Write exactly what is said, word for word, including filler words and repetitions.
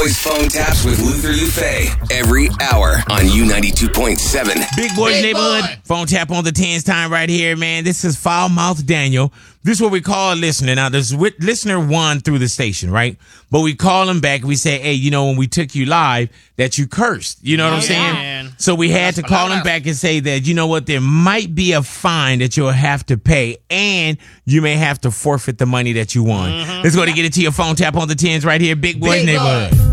Boys Phone Taps with Luther Lufe every hour on U ninety-two point seven. Big Boys Big Neighborhood. boy. Phone tap on the tens time right here, man. This is Foul Mouth Daniel. This is what we call a listener. Now, this wi- listener won through the station, right? But we call him back. We say, hey, you know, when we took you live, that you cursed. You know what I'm saying? man. So we had to That's call him palabras. back and say that, you know what, there might be a fine that you'll have to pay, and you may have to forfeit the money that you won. Let's go to get it to your phone tap on the tens right here. Big Boys Big boy. Neighborhood.